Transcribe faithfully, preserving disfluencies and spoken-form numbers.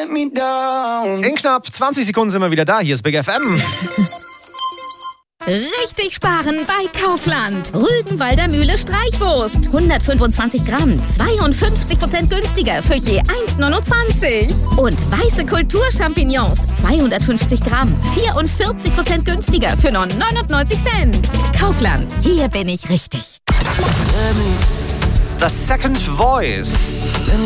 let me down. In knapp zwanzig Sekunden sind wir wieder da. Hier ist Big F M. Richtig sparen bei Kaufland. Rügenwalder Mühle Streichwurst. hundertfünfundzwanzig Gramm, zweiundfünfzig Prozent günstiger für je eins neunundzwanzig. Und weiße Kulturchampignons, zweihundertfünfzig Gramm, vierundvierzig Prozent günstiger für nur neunundneunzig Cent. Kaufland, hier bin ich richtig. The Second Voice.